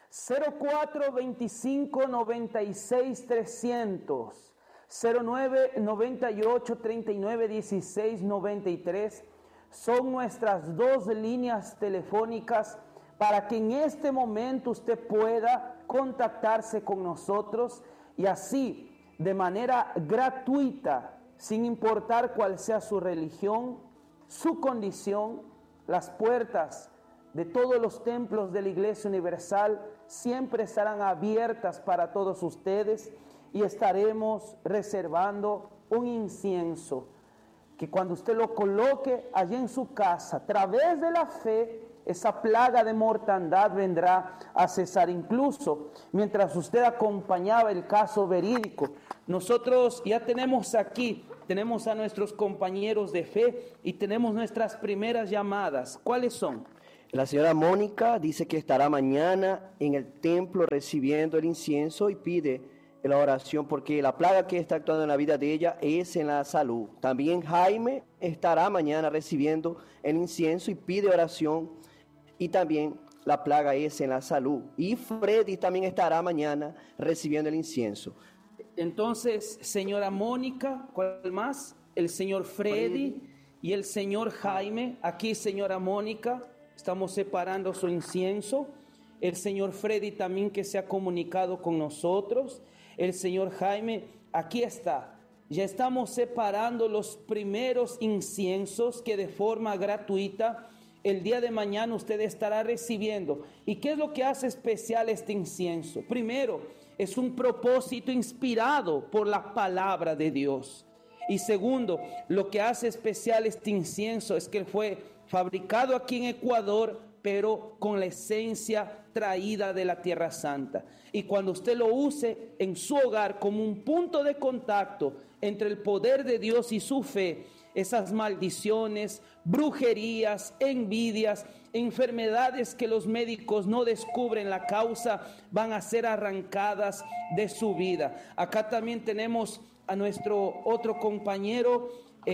0425 96 300, 09 98 39 16 93. Son nuestras dos líneas telefónicas para que en este momento usted pueda contactarse con nosotros y así de manera gratuita, sin importar cuál sea su religión, su condición, las puertas de todos los templos de la Iglesia Universal siempre estarán abiertas para todos ustedes y estaremos reservando un incienso que cuando usted lo coloque allí en su casa, a través de la fe, esa plaga de mortandad vendrá a cesar. Incluso mientras usted acompañaba el caso verídico, nosotros ya tenemos a nuestros compañeros de fe y tenemos nuestras primeras llamadas. ¿Cuáles son? La señora Mónica dice que estará mañana en el templo recibiendo el incienso y pide la oración porque la plaga que está actuando en la vida de ella es en la salud. También Jaime estará mañana recibiendo el incienso y pide oración y también la plaga es en la salud. Y Freddy también estará mañana recibiendo el incienso. Entonces, señora Mónica, ¿cuál más? El señor Freddy y el señor Jaime. Aquí, señora Mónica, estamos separando su incienso. El señor Freddy también que se ha comunicado con nosotros. El señor Jaime, aquí está. Ya estamos separando los primeros inciensos que de forma gratuita el día de mañana usted estará recibiendo. ¿Y qué es lo que hace especial este incienso? Primero, es un propósito inspirado por la palabra de Dios. Y segundo, lo que hace especial este incienso es que fue fabricado aquí en Ecuador, pero con la esencia traída de la Tierra Santa. Y cuando usted lo use en su hogar como un punto de contacto entre el poder de Dios y su fe, esas maldiciones, brujerías, envidias, enfermedades que los médicos no descubren la causa, van a ser arrancadas de su vida. Acá también tenemos a nuestro otro compañero.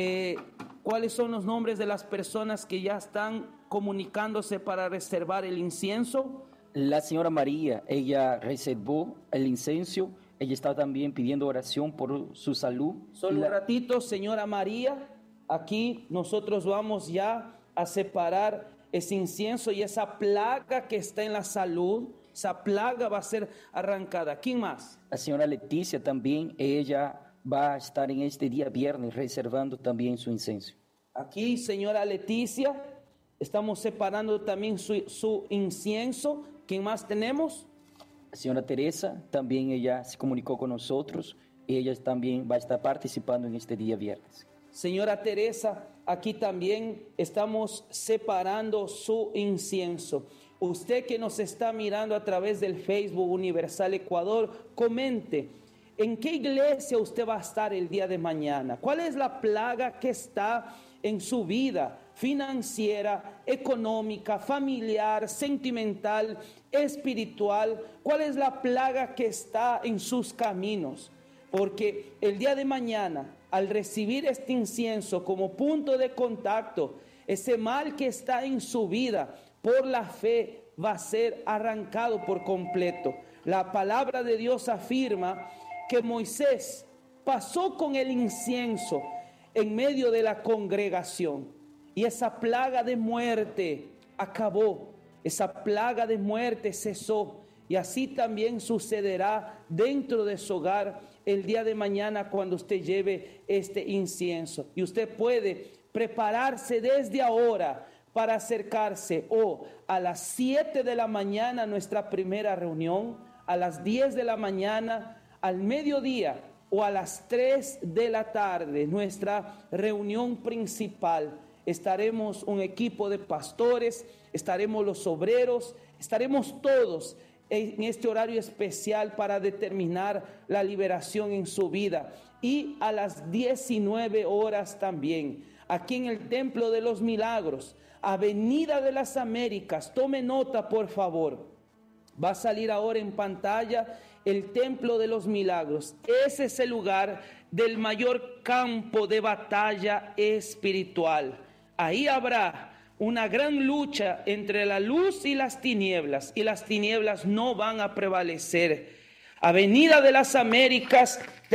¿Cuáles son los nombres de las personas que ya están comunicándose para reservar el incienso? La señora María, ella reservó el incienso. Ella está también pidiendo oración por su salud. Solo un ratito, señora María. Aquí nosotros vamos ya a separar ese incienso y esa plaga que está en la salud. Esa plaga va a ser arrancada. ¿Quién más? La señora Leticia también, ella va a estar en este día viernes reservando también su incienso. Aquí, señora Leticia, estamos separando también su incienso. ¿Quién más tenemos? La señora Teresa, también ella se comunicó con nosotros. Ella también va a estar participando en este día viernes. Señora Teresa, aquí también estamos separando su incienso. Usted que nos está mirando a través del Facebook Universal Ecuador, comente. ¿En qué iglesia usted va a estar el día de mañana? ¿Cuál es la plaga que está en su vida financiera, económica, familiar, sentimental, espiritual? ¿Cuál es la plaga que está en sus caminos? Porque el día de mañana, al recibir este incienso como punto de contacto, ese mal que está en su vida, por la fe, va a ser arrancado por completo. La palabra de Dios afirma que Moisés pasó con el incienso en medio de la congregación y esa plaga de muerte acabó, esa plaga de muerte cesó. Y así también sucederá dentro de su hogar el día de mañana cuando usted lleve este incienso. Y usted puede prepararse desde ahora para acercarse a las 7 de la mañana nuestra primera reunión, a las 10 de la mañana, al mediodía o a las 3 de la tarde nuestra reunión principal. Estaremos un equipo de pastores, estaremos los obreros, estaremos todos en este horario especial para determinar la liberación en su vida. Y a las 19 horas también, aquí en el Templo de los Milagros, Avenida de las Américas, tome nota por favor. Va a salir ahora en pantalla el Templo de los Milagros. Ese es el lugar del mayor campo de batalla espiritual. Ahí habrá una gran lucha entre la luz y las tinieblas no van a prevalecer. Avenida de las Américas,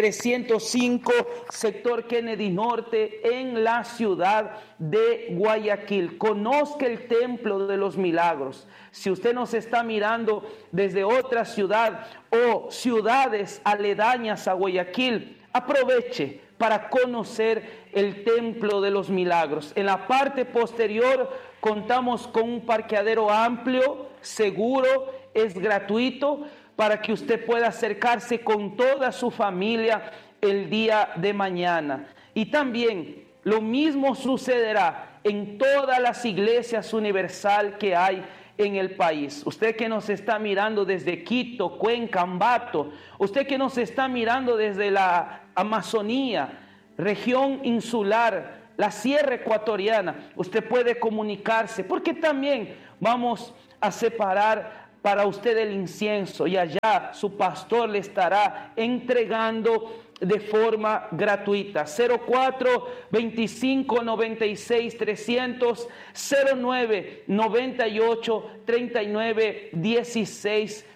305, sector Kennedy Norte, en la ciudad de Guayaquil. Conozca el Templo de los Milagros. Si usted nos está mirando desde otra ciudad o ciudades aledañas a Guayaquil, aproveche para conocer el Templo de los Milagros. En la parte posterior contamos con un parqueadero amplio, seguro, es gratuito, para que usted pueda acercarse con toda su familia el día de mañana. Y también lo mismo sucederá en todas las iglesias universal que hay en el país. Usted que nos está mirando desde Quito, Cuenca, Ambato, usted que nos está mirando desde la Amazonía, región insular, la Sierra Ecuatoriana, usted puede comunicarse, porque también vamos a separar para usted el incienso, y allá su pastor le estará entregando de forma gratuita. 04 25 96 300 09 98 39 16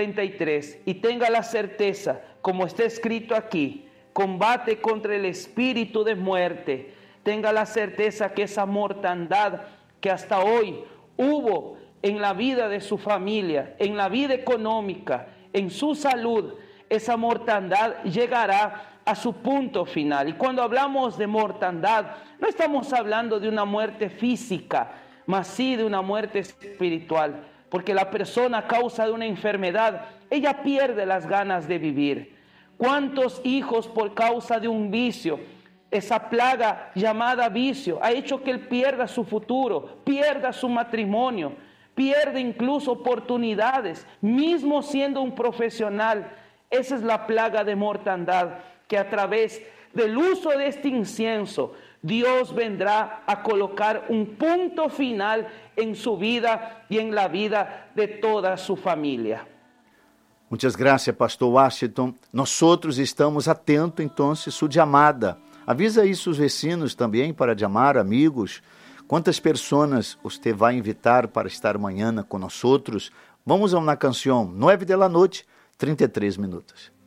93. Y tenga la certeza, como está escrito aquí, combate contra el espíritu de muerte. Tenga la certeza que esa mortandad que hasta hoy hubo en la vida de su familia, en la vida económica, en su salud, esa mortandad llegará a su punto final. Y cuando hablamos de mortandad, no estamos hablando de una muerte física, mas sí de una muerte espiritual, porque la persona a causa de una enfermedad, ella pierde las ganas de vivir. ¿Cuántos hijos por causa de un vicio, esa plaga llamada vicio, ha hecho que él pierda su futuro, pierda su matrimonio, pierde incluso oportunidades, mismo siendo un profesional? Esa es la plaga de mortandad, que a través del uso de este incienso, Dios vendrá a colocar un punto final en su vida y en la vida de toda su familia. Muitas graças, pastor Washington. Nós outros estamos atentos, então, sua chamada. Avisa aí seus vecinos também para chamar amigos. Quantas pessoas você vai invitar para estar amanhã com nós outros? Vamos a uma canção, 9 da noite, 33 minutos.